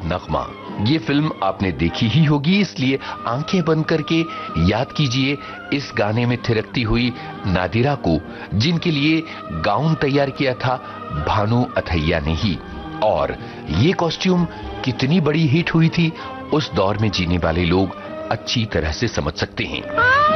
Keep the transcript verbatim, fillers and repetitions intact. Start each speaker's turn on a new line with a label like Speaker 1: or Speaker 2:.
Speaker 1: नगमा। ये फिल्म आपने देखी ही होगी, इसलिए आंखें बंद करके याद कीजिए इस गाने में थिरकती हुई नादिरा को, जिनके लिए गाउन तैयार किया था भानु अथैया ने ही। और ये कॉस्ट्यूम कितनी बड़ी हिट हुई थी उस दौर में जीने वाले लोग अच्छी तरह से समझ सकते हैं।